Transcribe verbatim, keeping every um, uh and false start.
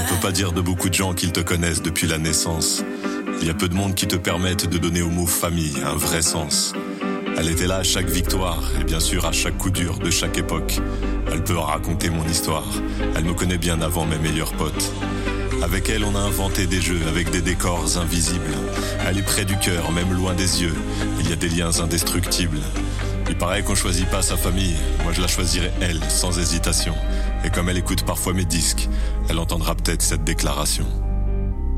peut pas dire de beaucoup de gens qu'ils te connaissent depuis la naissance. Il y a peu de monde qui te permettent de donner au mot famille un vrai sens. Elle était là à chaque victoire et bien sûr à chaque coup dur de chaque époque. Elle peut raconter mon histoire, elle me connaît bien avant mes meilleurs potes. Avec elle on a inventé des jeux avec des décors invisibles. Elle est près du cœur, même loin des yeux, il y a des liens indestructibles. Il paraît qu'on choisit pas sa famille, moi je la choisirai elle, sans hésitation. Et comme elle écoute parfois mes disques, elle entendra peut-être cette déclaration.